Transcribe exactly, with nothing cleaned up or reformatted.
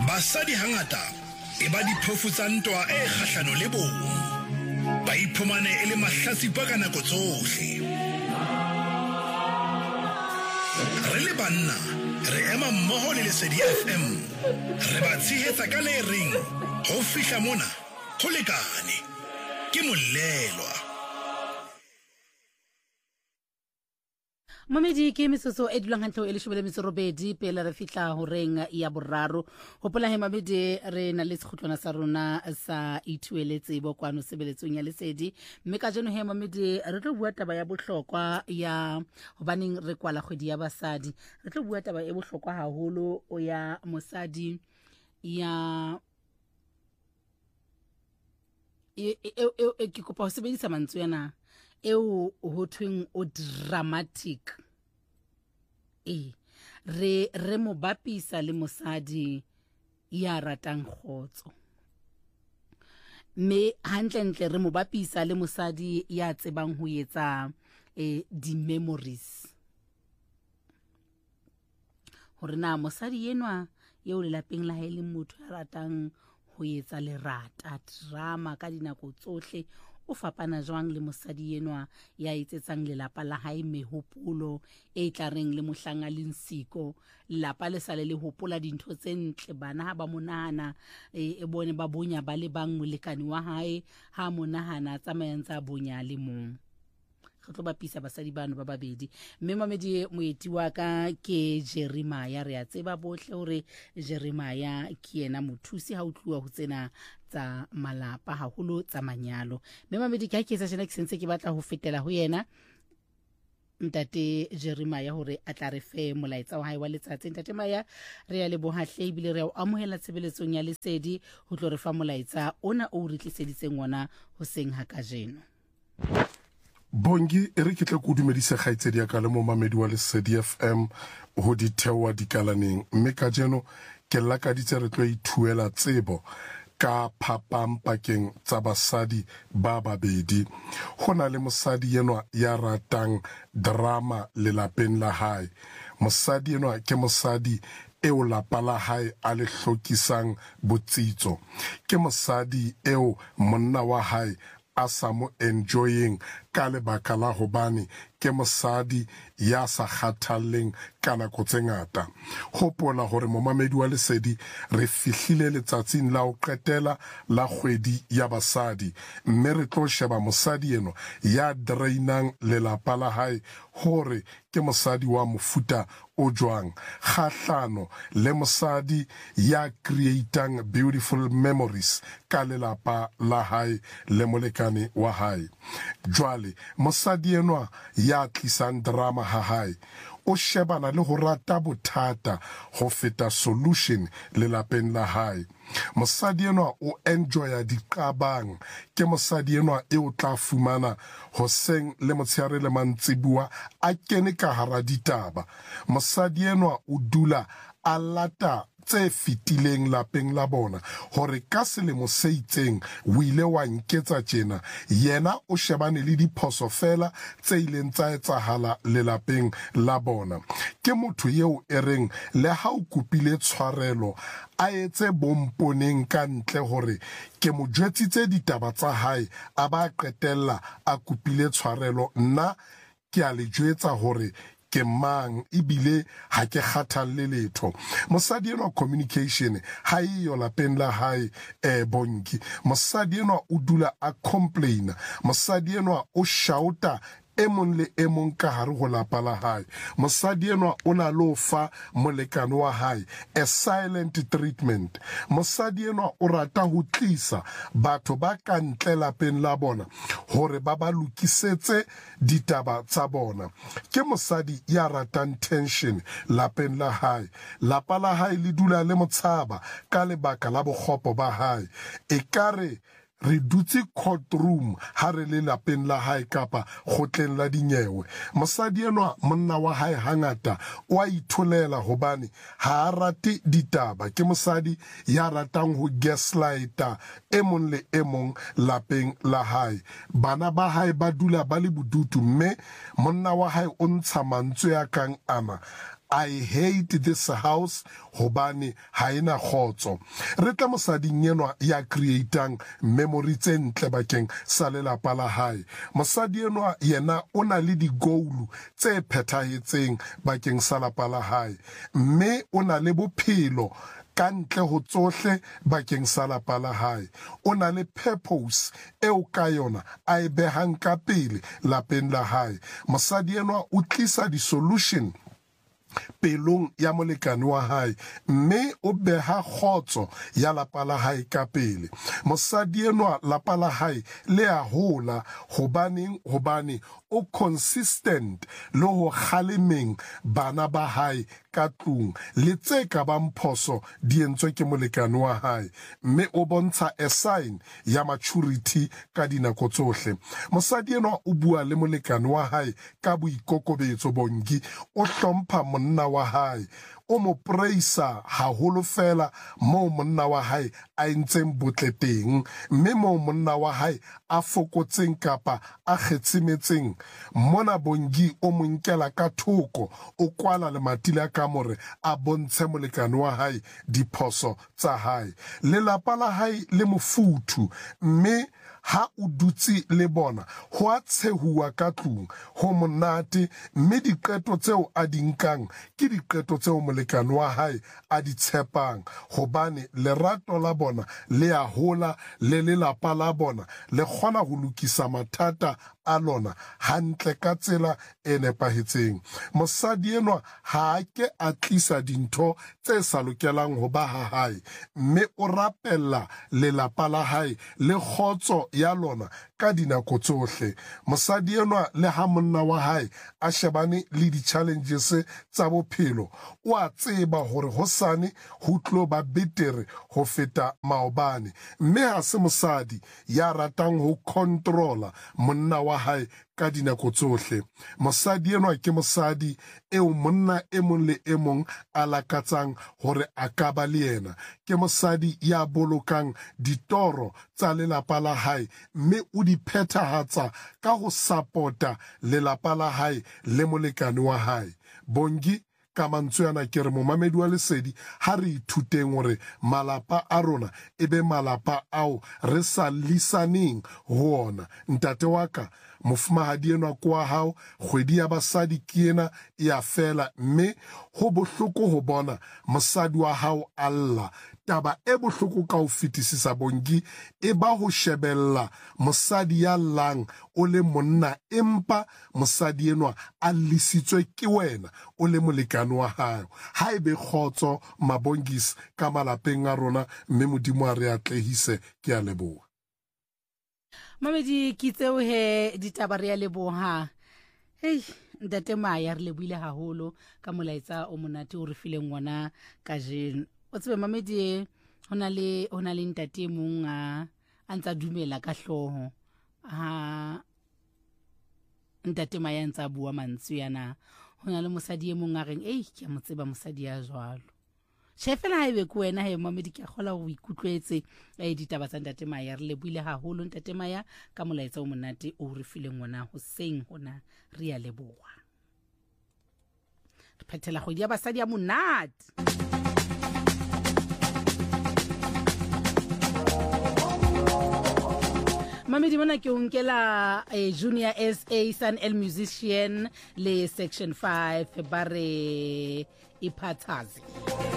basadi hangata e ba diphofu tsa ntwa e kgahlano le bong ba iphumane e le mahlatsipa ka nako tsohle. Re le banna re ema mmoho le Lesedi F M, re ba tshehetsa ka le reng ho fihla mona ho lekane. Ke Molelwa. Mamedi ke metsotso e dulang hantle e leshome le metso robedi pele re fihla ho reng ya boraro. Hopola he mamedi re na le sekhutlwana sa rona sa ithuele tsebo kwano sebeletsong ya Lesedi. Mme ka jeno he mamedi re tlo bua taba ya bohlokwa ya hobaneng re kwala kgwedi ya basadi. Re tlo bua taba e bohlokwa haholo o ya mosadi ya e e ke kopa ho sebedisa mantswe yana eo ho thweng o dramatic e re re mo bapisa le mosadi ya ratang khotso, me hantle re mo bapisa le mosadi ya tsebang ho etsa e di memories hore na mosadi yenwa yeo le lapeng la hae le motho ya ratang ho etsa lerata drama ka dinako tsohle. O fapana jwang le mosadi yenwa ya itsetsang lelapa la hae mehopolo e tlareng le mohlanga le nsiko, lapa le sale le hopola dintho tse ntle, bana ha ba monahana e bone ba bonya ba le bang molekane wa hae ha monahana tsamayang tsa bonya le mong. Re tlo bapisa basadi bano ba babedi. Mme mamedi moeti wa ka ke Jeremiah, re a tseba bohle hore Jeremiah ke yena mothusi ha o tluwa ho tsena tsa malapa haholo tsa manyalo. Mme mamedi ka ke sa tsena ke sentse ke batla ho fetela ho yena ntate Jeremiah hore a tla re fe molaetsa wa hae wa letsatsi. Ntate Maya re ya le bohahle ebile re a amohela tshebeletsong ya Lesedi ho tlo re fa molaetsa ona o re tliseditseng ona ho seng ha ka jeno. Bongi e re ke tla go dumedisa kgaitsedi ya ka le mo mamedi wa Lesedi F M ho di thewa dikalaneng. Mme ka jeno ke lakaditse re tlo ithuela tsebo ka phapang pakeng tsa basadi ba babedi. Ho na le mosadi yenwa ya ratang drama lelapeng la hae. Mosadi yenwa ke mosadi eo lapa la hae a le hlokisang botsitso. Ke mosadi eo monna wa hae a sa mo enjoying ka lebaka la hobane ke mosadi ya sa kgathalleng ka nako tse ngata. Hopola hore momamedi wa Lesedi re fihlile letsatsing la ho qetela la kgwedi ya basadi, mme re tlo sheba mosadi eno ya drainang lelapa la hae hore ke mosadi wa mofuta o jwang, kgahlano le mosadi ya creating beautiful memories ka lelapa la hae le molekane wa hae. Jwale mosadi enwa ya tlisang drama ha hae o shebana le ho rata bothata ho feta solution lelapeng la hae. Mosadi enwa o enjoya diqabang. Ke mosadi enwa e o tla fumana hoseng le motshehare le mantsibua a kene ka hara ditaba. Mosadi enwa o dula a lata tse fitileng lapeng la bona hore ka selemo se itseng o ile wa nketsa tjena, yena o shebane le diphoso fela tse ileng tsa etsahala lelapeng la bona. Ke motho yeo e reng le ha o kopile tshwarelo a etse bomponeng ka ntle hore ke mo jwetsitse ditaba tsa hae a ba qetella a kopile tshwarelo, nna ke a le jwetsa hore ke mang ebile ha ke kgathalle letho. Mosadi eno communication ha iyo lapeng la hae eh bonki. Mosadi eno o dula a complain. Mosadi eno o shouta emon le emon ka hare ho lapa la hae. Mosadi enwa o na lo fa molekane wa hae a silent treatment. Mosadi enwa o rata ho tlisa batho ba ka ntle lapeng la bona hore ba ba lokisetse ditaba tsa bona. Ke mosadi ya ratang tension lapeng la hae. Lapa la hae le dula le motshaba ka lebaka la bokgopo ba hae. E kare re dutse courtroom ha re le lapeng la hae kapa khotleng la dinyewe. Mosadi enwa monna wa hae hangata o a itholela hobane ha a rate ditaba. Ke mosadi ya ratang ho gaslighta emong le emong lapeng la hae. Bana ba hae ba dula ba le bodutu, mme monna wa hae o ntsha mantswe ya kang ana I hate this house hobane ha ena khotso. Re tla mosading enwa ya creatang memory tse ntle bakeng sa lelapa la hae. Mosadi enwa yena o na le digolu tse phethahetseng bakeng sa lapa la hae, mme o na le bophelo kantle ho tsohle bakeng sa lapa la hae. O na le purpose eo ka yona a e behang ka pele lapeng la hae. Mosadi enwa o tlisa di-solution pelong ya molekane wa hae, mme o beha khotso ya lapa la hae ka pele. Mosadi enwa lapa la hae le a hola hobaneng hobane o consistent le ho khalemeng bana ba hae ka tlung le tse ka bang phoso di entswe ke molekane wa hae, mme o bontsha a sign ya maturity ka dinako tsohle. Mosadi enwa o bua le molekane wa hae ka boikokobetso Bongi, o hlompha monna wa hae, o mo praisa haholo fela mo monna wa hae a entseng botle teng, mme mo monna wa hae a fokotseng kapa a kgetsimetseng. Mona Bongi o mo nkela ka thoko, o kwala le matile a kamore a bontshe molekane wa hae diphoso tsa hae. Lelapa la hae le mofuthu, mme ha o dutse le bona ho a tshehuwa ka tlung ho monate, mme diqeto tseo a di nkang ke diqeto tseo molekane wa hae a di tshepang, hobane lerato la bona le a hola, le lelapa la bona le kgona ho lokisa mathata a lona hantle ka tsela e nepahetseng. Mosadi enwa ha a ke a tlisa dintho tse sa lokelang ho ba ha hae, mme o rapella lelapa la hae le khotso ya lona ka dinako tsohle. Mosadi enwa le ha monna wa hae a shebane le di-challenges tsa bophelo, o a tseba hore hosane ho tlo ba betere ho feta maobane, mme ha se mosadi ya ratang ho controla monna wa hae ka dinako tsohle. Mosadi enwa ke mosadi eo monna e mong le e mong a lakatsang hore a ka ba le yena. Ke mosadi ya bolokang ditoro tsa lelapa la hae, mme o di phethahatsa ka ho supporta lelapa la hae le molekane wa hae. Bongi, ka mantswe ana ke re momamedi wa Lesedi, ha re ithuteng hore malapa a rona e be malapa ao re sa lisaneng ho ona. Ntate wa ka, mofumahadi enwa kwa hao, kgwedi ya basadi ke ena e a fela, mme ho bohloko ho bona mosadi wa hao alla. Taba e bohloko ka ho fetisisa Bongi e ba ho shebella mosadi ya llang o le monna, empa mosadi enwa a lisitswe ke wena o le molekane wa hao. Ha ebe khotso Mabongis ka malapeng a rona, mme Modimo a re atlehise. Ke a leboha. Mamedi ke tseo he ditaba re a leboha. Hey, ntate Maya re lebohile haholo ka molaetsa o monate o re fileng ngwana ka jeno. O tsebe Mamedi, hona le hona le ntate mong a antsa dumela ka hloho. Ha ntate Maya ntsa bua mantswe yana, hona le mosadi e mong a reng ei ke a mo tseba mosadi ya jwalo. Shefela ha ebe ku wena he Mamedi ke a kgola ho ikutlwetse e ditaba tsa ntate Maya. Re lebohile haholo ntate Maya ka molaetsa o monate o re fileng ngwana hoseng hona, re a leboha. Re phethela kgwedi ya basadi ya monate. Mamedi mona ke unkela eh, Junior S A Sun L Musician le Section five bare iphathazi.